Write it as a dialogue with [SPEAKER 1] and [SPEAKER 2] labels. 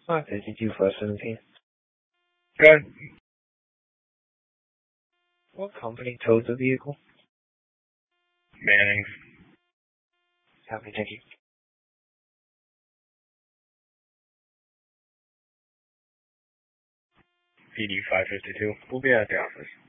[SPEAKER 1] 552 for 17.
[SPEAKER 2] Good.
[SPEAKER 1] What company towed the vehicle?
[SPEAKER 2] Manning's.
[SPEAKER 1] Copy, thank you.
[SPEAKER 2] PD 552. We'll be at the office.